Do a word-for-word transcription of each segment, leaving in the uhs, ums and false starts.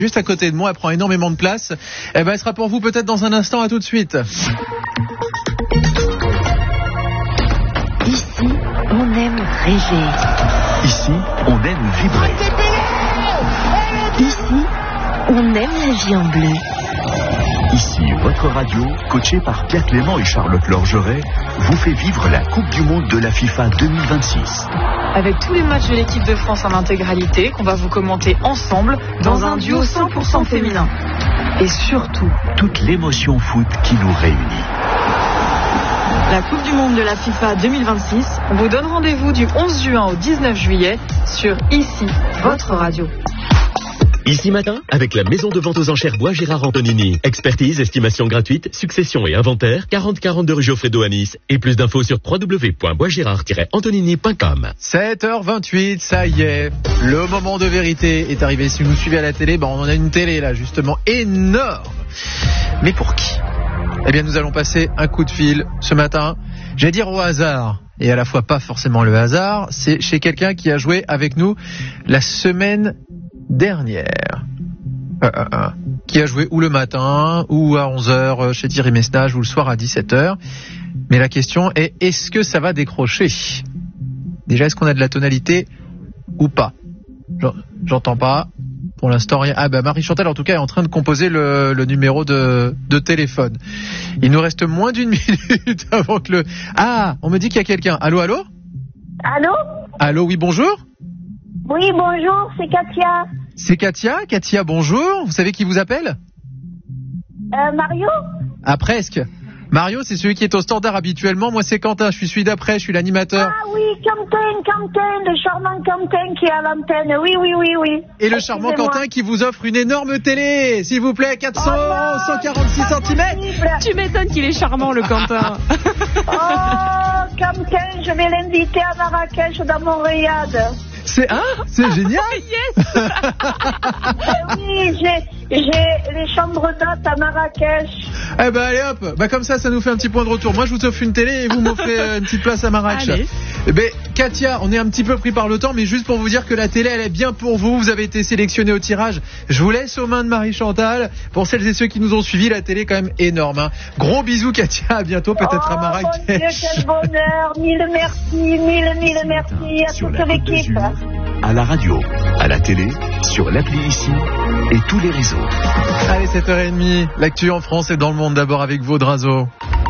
juste à côté de moi, elle prend énormément de place. Eh ben, elle sera pour vous peut-être dans un instant. À tout de suite. Ici, on aime rêver. Ici, on aime vibrer. Ici, on aime la vie en bleu. Ici, votre radio, coachée par Pierre Clément et Charlotte Lorgeret, vous fait vivre la Coupe du Monde de la FIFA deux mille vingt-six. Avec tous les matchs de l'équipe de France en intégralité, qu'on va vous commenter ensemble dans un duo cent pour cent féminin. Et surtout, toute l'émotion foot qui nous réunit. La Coupe du Monde de la FIFA deux mille vingt-six, on vous donne rendez-vous du onze juin au dix-neuf juillet sur Ici, votre radio. Ici matin, avec la maison de vente aux enchères Bois Gérard Antonini. Expertise, estimation gratuite, succession et inventaire, quarante quarante-deux rue Geoffrey-Do à Nice. Et plus d'infos sur w w w point bois gérard tiret antonini point com. sept heures vingt-huit, ça y est. Le moment de vérité est arrivé. Si vous nous suivez à la télé, ben on en a une télé là, justement, énorme. Mais pour qui ? Eh bien, nous allons passer un coup de fil ce matin. J'allais dire au hasard. Et à la fois pas forcément le hasard. C'est chez quelqu'un qui a joué avec nous la semaine dernière, euh, euh, euh, qui a joué ou le matin ou à onze heures chez Thierry Messnage ou le soir à dix-sept heures. Mais la question est, est-ce que ça va décrocher ? Déjà, est-ce qu'on a de la tonalité ou pas ? J'entends pas. Pour l'instant, rien. Ah bah Marie-Chantal, en tout cas, est en train de composer le, le numéro de, de téléphone. Il nous reste moins d'une minute avant que le... Ah, on me dit qu'il y a quelqu'un. Allô, allô ? Allô ? Allô, oui, bonjour ? Oui, bonjour, c'est Katia. C'est Katia. Katia, bonjour. Vous savez qui vous appelle ? Euh, Mario ? Ah, presque. Mario, c'est celui qui est au standard habituellement. Moi, c'est Quentin. Je suis celui d'après. Je suis l'animateur. Ah oui, Quentin, Quentin, le charmant Quentin qui est à l'antenne. Oui, oui, oui, oui. Et le charmant Quentin qui vous offre une énorme télé. S'il vous plaît, quatre cents, oh non, cent quarante-six centimètres. Tu m'étonnes qu'il est charmant, le Quentin. Oh, Quentin, je vais l'inviter à Marrakech dans mon riad. C'est ah, c'est génial. Yes. Oui, j'ai, j'ai les chambres d'hôtes à Marrakech. Eh ben allez hop, bah comme ça, ça nous fait un petit point de retour. Moi, je vous offre une télé et vous m'offrez une petite place à Marrakech. Allez. Eh ben Katia, on est un petit peu pris par le temps, mais juste pour vous dire que la télé, elle est bien pour vous. Vous avez été sélectionné au tirage. Je vous laisse aux mains de Marie-Chantal. Pour celles et ceux qui nous ont suivis, la télé est quand même énorme. Hein. Gros bisous Katia, à bientôt peut-être oh, à Marrakech. Mon Dieu, quel bonheur, mille merci, mille, mille merci à toute l'équipe. À la radio, à la télé, sur l'appli Ici et tous les réseaux. Allez, sept heures trente, l'actu en France et dans le monde, d'abord avec Vaudrazo.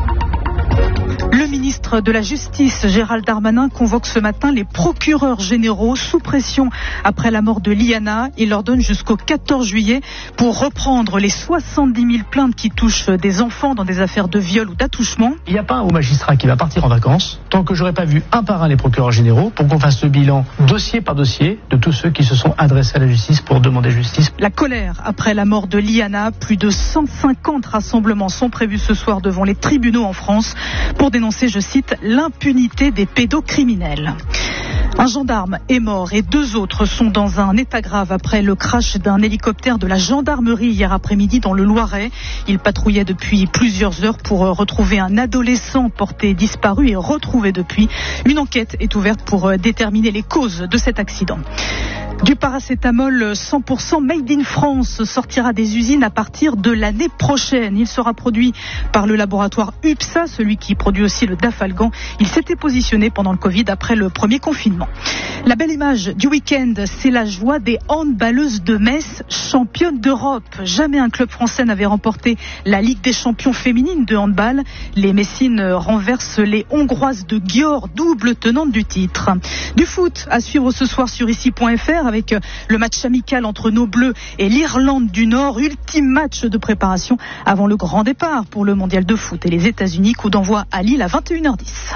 Le ministre de la Justice, Gérald Darmanin, convoque ce matin les procureurs généraux sous pression après la mort de Liana. Il leur donne jusqu'au quatorze juillet pour reprendre les soixante-dix mille plaintes qui touchent des enfants dans des affaires de viol ou d'attouchement. Il n'y a pas un haut magistrat qui va partir en vacances tant que j'aurai pas vu un par un les procureurs généraux pour qu'on fasse le bilan dossier par dossier de tous ceux qui se sont adressés à la justice pour demander justice. La colère après la mort de Liana. Plus de cent cinquante rassemblements sont prévus ce soir devant les tribunaux en France pour dénoncer, je cite, l'impunité des pédocriminels. Un gendarme est mort et deux autres sont dans un état grave après le crash d'un hélicoptère de la gendarmerie hier après-midi dans le Loiret. Il patrouillait depuis plusieurs heures pour retrouver un adolescent porté disparu et retrouvé depuis. Une enquête est ouverte pour déterminer les causes de cet accident. Du paracétamol cent pour cent made in France sortira des usines à partir de l'année prochaine. Il sera produit par le laboratoire UPSA, celui qui produit aussi le Dafalgan. Il s'était positionné pendant le Covid après le premier confinement. La belle image du week-end, c'est la joie des handballeuses de Metz, championnes d'Europe. Jamais un club français n'avait remporté la Ligue des champions féminines de handball. Les Messines renversent les Hongroises de Győr, double tenante du titre. Du foot à suivre ce soir sur ici point f r avec le match amical entre nos Bleus et l'Irlande du Nord. Ultime match de préparation avant le grand départ pour le mondial de foot et les États-Unis. Coup d'envoi à Lille à vingt et une heures dix.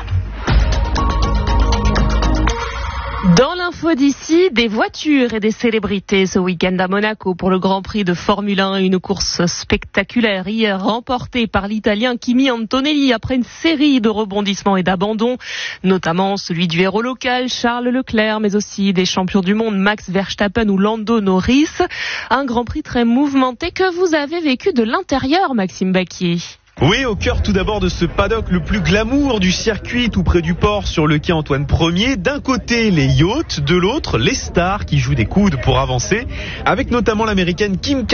Dans l'info d'ici, des voitures et des célébrités ce week-end à Monaco pour le Grand Prix de Formule un, une course spectaculaire hier remportée par l'Italien Kimi Antonelli après une série de rebondissements et d'abandons, notamment celui du héros local Charles Leclerc, mais aussi des champions du monde Max Verstappen ou Lando Norris. Un Grand Prix très mouvementé que vous avez vécu de l'intérieur, Maxime Baquier. Oui, au cœur tout d'abord de ce paddock le plus glamour du circuit, tout près du port sur le quai Antoine Ier. D'un côté, les yachts, de l'autre, les stars qui jouent des coudes pour avancer, avec notamment l'américaine Kim